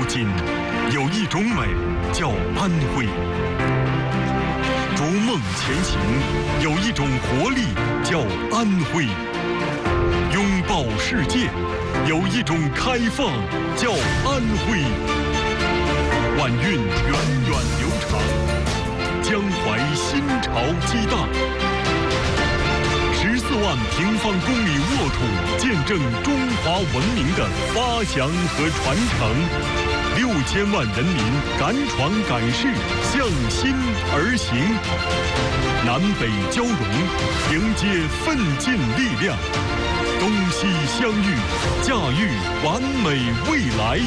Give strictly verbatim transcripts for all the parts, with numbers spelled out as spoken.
今，有一种美叫安徽；逐梦前行，有一种活力叫安徽；拥抱世界，有一种开放叫安徽。晚运源远流长，江淮新潮激荡。十四万平方公里沃土，见证中华文明的发祥和传承。六千万人民敢闯敢试，向心而行。南北交融，迎接奋进力量。东西相遇，驾驭完美未来。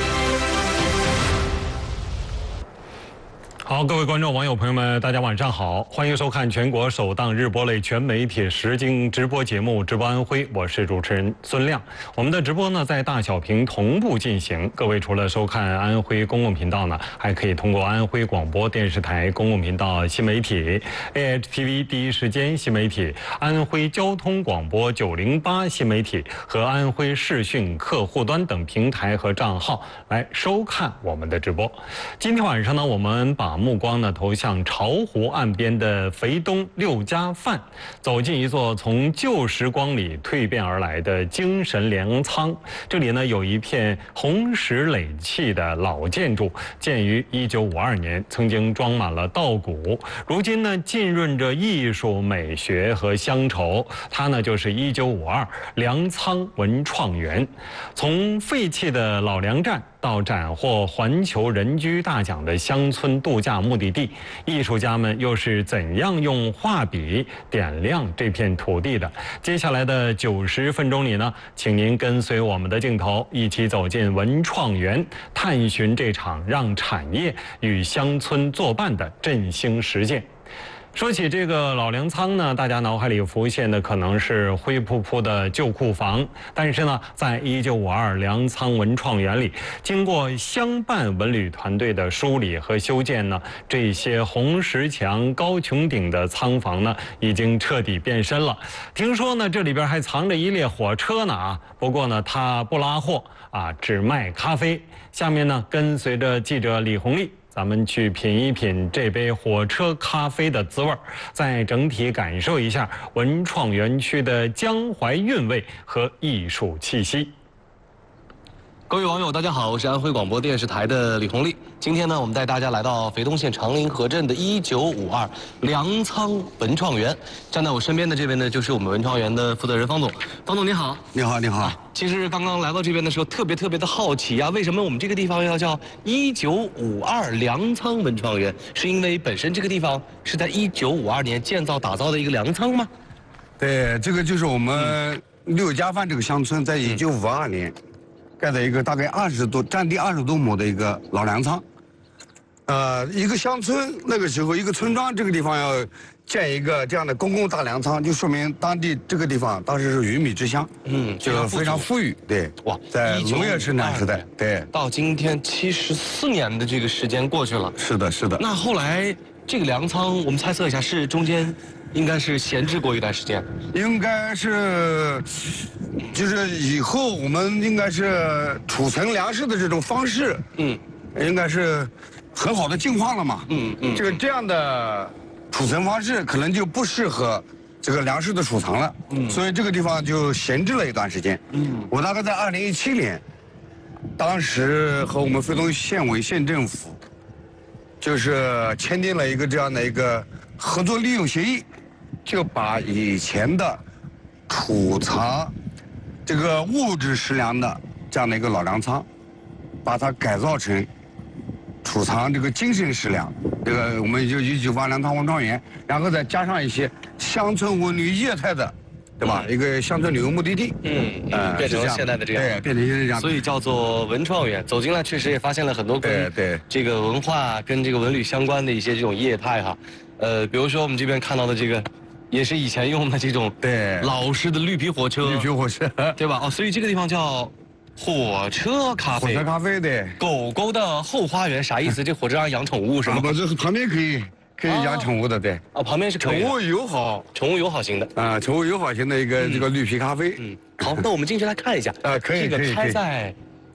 好，各位观众、网友、朋友们，大家晚上好，欢迎收看全国首档日播类全媒体实景直播节目《直播安徽》，我是主持人孙亮。我们的直播呢，在大小屏同步进行。各位除了收看安徽公共频道呢，还可以通过安徽广播电视台公共频道新媒体、A H T V 第一时间新媒体、安徽交通广播九零八新媒体和安徽视讯客户端等平台和账号来收看我们的直播。今天晚上呢，我们把目光呢投向巢湖岸边的肥东六家饭，走进一座从旧时光里蜕变而来的精神粮仓。这里呢有一片红石垒砌的老建筑，建于一九五二年，曾经装满了稻谷，如今呢浸润着艺术美学和乡愁。它呢就是一九五二粮仓文创园。从废弃的老粮站到斩获环球人居大奖的乡村度假目的地，艺术家们又是怎样用画笔点亮这片土地的？接下来的九十分钟里呢，请您跟随我们的镜头，一起走进文创园，探寻这场让产业与乡村作伴的振兴实践。说起这个老粮仓呢，大家脑海里浮现的可能是灰扑扑的旧库房，但是呢，在一九五二粮仓文创园里，经过乡办文旅团队的梳理和修建呢，这些红石墙、高穹顶的仓房呢，已经彻底变身了。听说呢，这里边还藏着一列火车呢啊，不过呢，它不拉货啊，只卖咖啡。下面呢，跟随着记者李红丽，咱们去品一品这杯火车咖啡的滋味，再整体感受一下文创园区的江淮韵味和艺术气息。 各位网友，大家好，我是安徽广播电视台的李红丽。今天呢，我们带大家来到肥东县长林河镇的一九五二粮仓文创园。站在我身边的这边呢，就是我们文创园的负责人方总。方总你好。 你好，你好。 啊、其实刚刚来到这边的时候，特别特别的好奇啊，为什么我们这个地方要叫一九五二粮仓文创园？是因为本身这个地方是在一九五二年建造打造的一个粮仓吗？ 对，这个就是我们六家饭这个乡村，在一九五二年。嗯盖在一个大概二十多占地二十多亩的一个老粮仓，呃，一个乡村那个时候一个村庄这个地方要建一个这样的公共大粮仓，就说明当地这个地方当时是鱼米之乡，嗯，就非常富裕，对，哇，在农业生产时代，对， 到今天七十四年的这个时间过去了， 是的，是的。 那后来这个粮仓，我们猜测一下，是中间应该是闲置过一段时间， 应该是。就是以后我们应该是储存粮食的这种方式，嗯，应该是很好的进化了嘛，嗯嗯，这个这样的储存方式可能就不适合这个粮食的储藏了，嗯，所以这个地方就闲置了一段时间，嗯，我大概在二零一七年，当时和我们肥东县委县政府，就是签订了一个这样的一个合作利用协议，就把以前的储藏这个物质食粮的这样的一个老粮仓，把它改造成储藏这个精神食粮，这个我们就一九八粮仓文创园，然后再加上一些乡村文旅业态的，对吧？嗯、一个乡村旅游目的地， 嗯，呃、变成现在的这样， 对，变成现在这样， 所以叫做文创园。走进来确实也发现了很多跟对这个文化跟这个文旅相关的一些这种业态哈，呃，比如说我们这边看到的这个。也是以前用的这种对老式的绿皮火车， 绿皮火车， 对吧？哦，所以这个地方叫火车咖啡。 火车咖啡对。 狗狗的后花园啥意思？这火车上养宠物是吗？ 不，这是旁边可以可以养宠物的，对。 哦，旁边是宠物友好， 宠物友好型的啊，宠物友好型的一个这个绿皮咖啡。嗯， 好，那我们进去来看一下。 啊，可以， 这个开在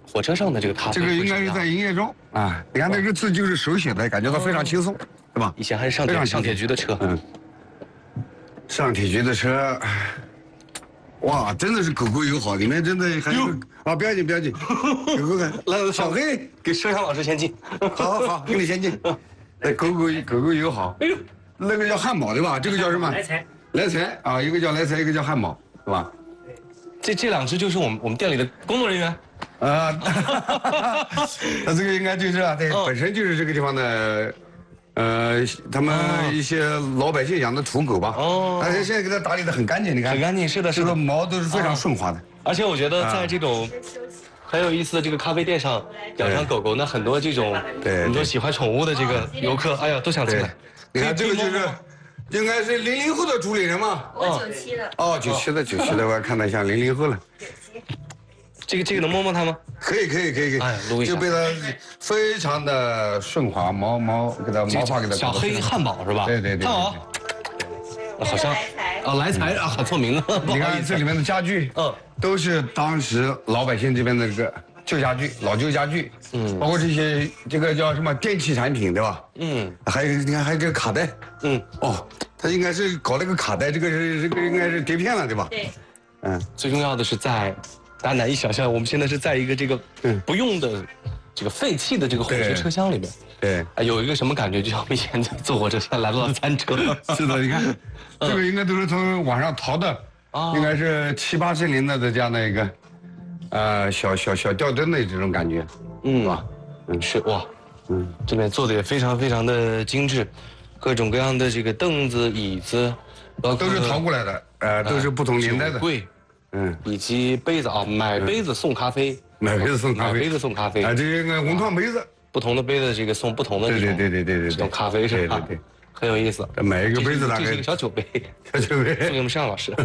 火车上的这个咖啡。 这个应该是在营业中啊，你看那个字就是手写的，感觉到非常轻松，对吧？ 以前还是上铁上铁局的车。 嗯。上铁局的车，哇，真的是狗狗友好，里面真的还有啊，不要紧不要紧，狗狗看， 来来， 小黑给摄像老师先进。 好好好，给你先进。哎，狗狗狗狗友好。哎呦，那个叫汉堡对吧？这个叫什么？ 来财。 来财啊，一个叫来财，一个叫汉堡，是吧？ 这这两只就是我们我们店里的工作人员。 啊，那这个应该就是啊，对，本身就是这个地方的。呃，他们一些老百姓养的土狗吧，哦，而且现在给它打理的很干净，你看， 很干净，是的，是的， 毛都是非常顺滑的。 而且我觉得在这种很有意思的这个咖啡店上养上狗狗，那很多这种很多喜欢宠物的这个游客，哎呀，都想进来。 你看这个就是，应该是零零后的主理人嘛。 我九七的。 哦，九七的，九七的，我看得像零零后了。 这个这个能摸摸它吗？ 可以可以可以可以，哎，撸一下，就被它非常的顺滑，毛毛给它毛发给它。 小黑汉堡是吧？ 对对对。 汉堡，好像啊来财啊，喊错名了。 你看这里面的家具，嗯，都是当时老百姓这边的这个旧家具、老旧家具，嗯，包括这些这个叫什么电器产品，对吧？嗯，还有你看还有这个卡带，嗯，哦，他应该是搞那个卡带，这个是这个应该是碟片了，对吧？ 对。 嗯，最重要的是在。大家难以想象，我们现在是在一个这个不用的、这个废弃的这个火车车厢里面。 对， 啊，有一个什么感觉？就像我们以前坐火车现在来到了餐车。 是的，你看，这个应该都是从网上淘的，应该是七八十年代的这样的一个，呃，小小小吊灯的这种感觉，嗯吧？ 嗯，是哇，嗯，这边做的也非常非常的精致，各种各样的这个凳子、椅子， 都是淘过来的，呃，都是不同年代的。 柜。嗯，以及杯子啊，买杯子送咖啡， 买杯子送咖啡， 买杯子送咖啡啊，这个文创杯子， 不同的杯子这个送不同的这种， 对对对对对这种咖啡是吧？ 对对， 很有意思。 买一个杯子大概这是一个小酒杯， 小酒杯送给我们尚老师。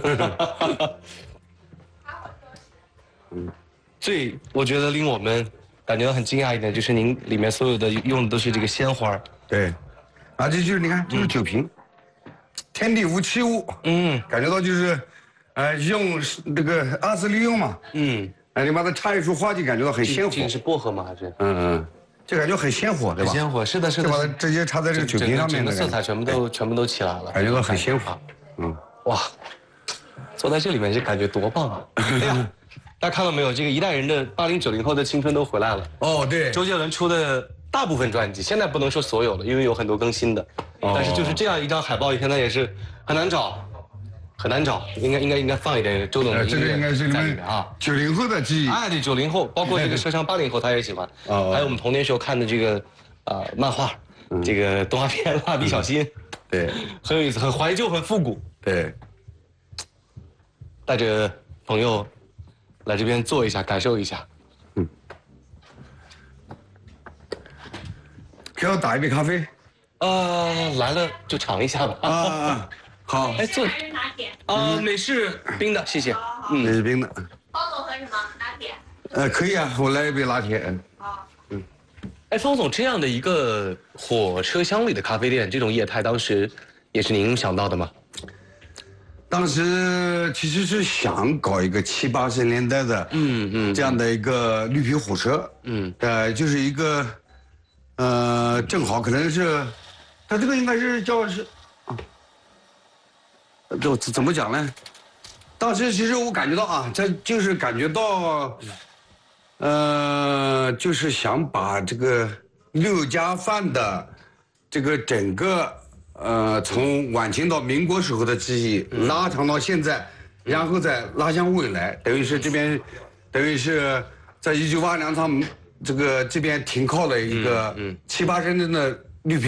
嗯，最我觉得令我们感觉到很惊讶一点，就是您里面所有的用的都是这个鲜花。 对，啊，这就是你看，就是酒瓶，天地无奇物，嗯，感觉到就是。呃，用这个二次利用嘛，嗯，哎，你把它插一束花，就感觉到很鲜活。 这个是薄荷吗？还是？ 嗯嗯，就感觉很鲜活，对吧？ 很鲜活，是的，是的。 就把它直接插在这个酒瓶上面， 整个色彩全部都全部都起来了， 感觉到很鲜活。嗯， 哇，坐在这里面这感觉多棒啊！哎呀，大家看到没有？这个一代人的八零九零后的青春都回来了。 哦，对， 周杰伦出的大部分专辑，现在不能说所有了，因为有很多更新的，但是就是这样一张海报，现在也是很难找。很难找，应该应该应该放一点周董的音乐在里面啊。 九零后的记忆， 哎，对，九零后，包括这个摄像八零后，他也喜欢。哦。还有我们童年时候看的这个，呃，漫画，这个动画片《蜡笔小新》。 对。 很有意思，很怀旧，很复古。 对。 带着朋友来这边坐一下，感受一下。嗯。 给我打一杯咖啡。 呃，来了就尝一下吧。 啊。好， 哎，坐。 拿铁。 啊，美式冰的，谢谢。 嗯，美式冰的。 方总喝什么？拿铁。 呃，可以啊，我来一杯拿铁。 好。 嗯。哎，方总，这样的一个火车厢里的咖啡店，这种业态，当时也是您想到的吗？ 当时其实是想搞一个七八十年代的，嗯嗯，这样的一个绿皮火车，嗯，呃，就是一个，呃，正好可能是，它这个应该是叫是。这怎么讲呢？当时其实我感觉到啊，这就是感觉到，呃，就是想把这个六家饭的这个整个呃，从晚清到民国时候的记忆拉长到现在，然后再拉向未来，等于是这边，等于是在一九八粮仓这个这边停靠了一个七八十年的